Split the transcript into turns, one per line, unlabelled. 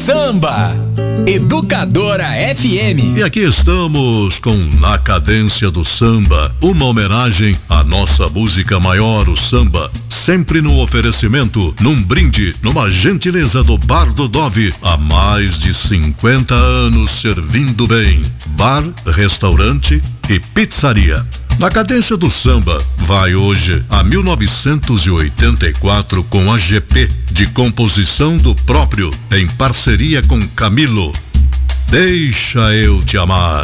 samba. Educadora FM.
E aqui estamos com Na Cadência do Samba, uma homenagem à nossa música maior, o samba, sempre no oferecimento, num brinde, numa gentileza do Bar do Dove, há mais de 50 anos servindo bem. Bar, restaurante e pizzaria. Na Cadência do Samba vai hoje a 1984 com a GP, de composição do próprio, em parceria com Camilo. Deixa eu te amar.